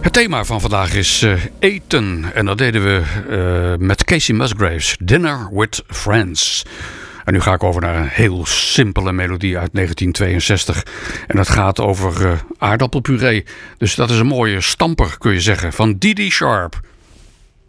Het thema van vandaag is eten. En dat deden we met Casey Musgraves. Dinner with Friends. En nu ga ik over naar een heel simpele melodie uit 1962. En dat gaat over aardappelpuree. Dus dat is een mooie stamper, kun je zeggen, van Dee Dee Sharp.